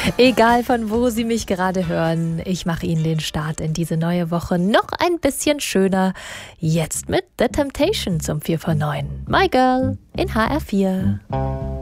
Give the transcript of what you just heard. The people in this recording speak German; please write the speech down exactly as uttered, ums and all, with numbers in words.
Egal von wo Sie mich gerade hören, ich mache Ihnen den Start in diese neue Woche noch ein bisschen schöner. Jetzt mit The Temptations um vier vor neun. My Girl in H R vier.